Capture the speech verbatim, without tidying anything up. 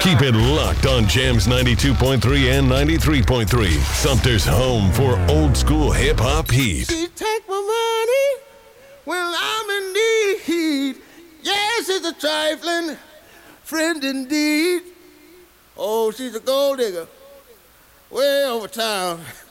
Keep it locked on Jams ninety-two point three and ninety-three point three. Sumter's home for old school hip hop heat. She take my money when I'm in need. Yes, it's a trifling friend indeed. Oh, she's a gold digger way over town.